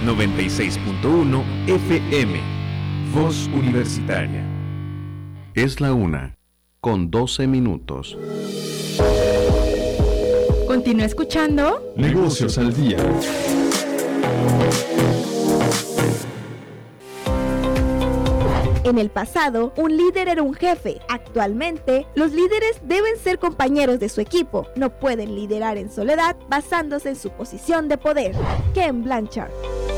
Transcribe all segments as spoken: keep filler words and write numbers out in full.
noventa y seis punto uno F M. Voz Universitaria. Es la una, con doce minutos. Continúa escuchando Negocios al Día. En el pasado, un líder era un jefe. Actualmente, los líderes deben ser compañeros de su equipo. No pueden liderar en soledad basándose en su posición de poder. Ken Blanchard.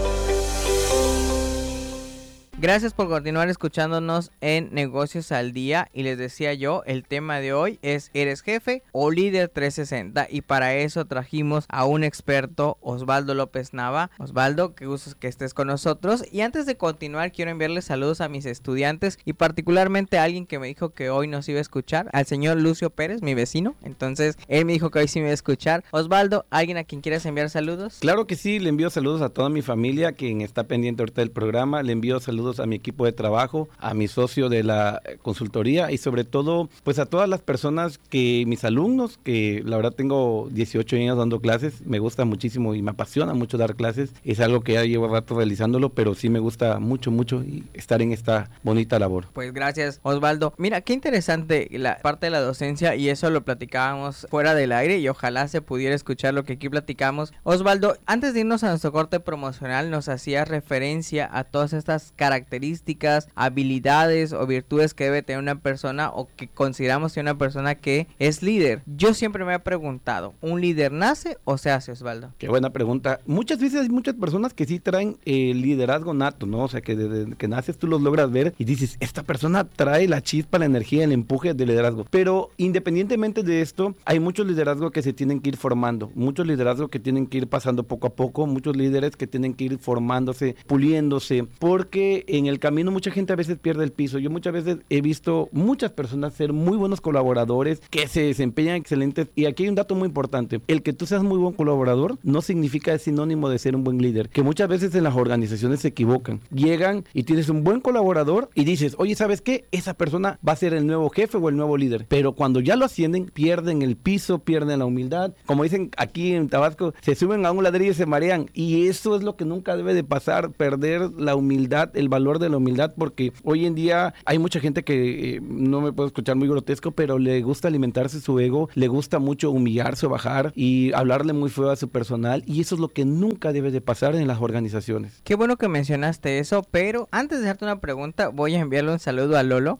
Gracias por continuar escuchándonos en Negocios al Día, y les decía yo, el tema de hoy es ¿eres jefe o líder trescientos sesenta? Y para eso trajimos a un experto, Osvaldo López Nava. Osvaldo, qué gusto que estés con nosotros. Y antes de continuar, quiero enviarles saludos a mis estudiantes y particularmente a alguien que me dijo que hoy nos iba a escuchar, al señor Lucio Pérez, mi vecino. Entonces, él me dijo que hoy sí me iba a escuchar. Osvaldo, ¿alguien a quien quieras enviar saludos? Claro que sí, le envío saludos a toda mi familia, quien está pendiente ahorita del programa. Le envío saludos a mi equipo de trabajo, a mi socio de la consultoría y sobre todo pues a todas las personas que, mis alumnos, que la verdad tengo dieciocho años dando clases, me gusta muchísimo y me apasiona mucho dar clases, es algo que ya llevo rato realizándolo, pero sí me gusta mucho, mucho estar en esta bonita labor. Pues gracias, Osvaldo. Mira, qué interesante la parte de la docencia, y eso lo platicábamos fuera del aire y ojalá se pudiera escuchar lo que aquí platicamos. Osvaldo, antes de irnos a nuestro corte promocional, nos hacías referencia a todas estas características, habilidades o virtudes que debe tener una persona o que consideramos que una persona que es líder. Yo siempre me he preguntado, ¿un líder nace o se hace, Osvaldo? Qué buena pregunta. Muchas veces hay muchas personas que sí traen el eh, liderazgo nato, ¿no? O sea, que desde que naces tú los logras ver y dices, esta persona trae la chispa, la energía, el empuje de liderazgo. Pero independientemente de esto, hay muchos liderazgos que se tienen que ir formando, muchos liderazgos que tienen que ir pasando poco a poco, muchos líderes que tienen que ir formándose, puliéndose, porque en el camino mucha gente a veces pierde el piso. Yo muchas veces he visto muchas personas ser muy buenos colaboradores, que se desempeñan excelentes, y aquí hay un dato muy importante: el que tú seas muy buen colaborador no significa, es sinónimo de ser un buen líder, que muchas veces en las organizaciones se equivocan, llegan y tienes un buen colaborador y dices, oye, ¿sabes qué? Esa persona va a ser el nuevo jefe o el nuevo líder, pero cuando ya lo ascienden, pierden el piso, pierden la humildad, como dicen aquí en Tabasco, se suben a un ladrillo y se marean, y eso es lo que nunca debe de pasar, perder la humildad, el valor de la humildad, porque hoy en día hay mucha gente que, eh, no me puedo escuchar muy grotesco, pero le gusta alimentarse su ego, le gusta mucho humillarse o bajar y hablarle muy feo a su personal, y eso es lo que nunca debe de pasar en las organizaciones. Qué bueno que mencionaste eso, pero antes de dejarte una pregunta, voy a enviarle un saludo a Lolo.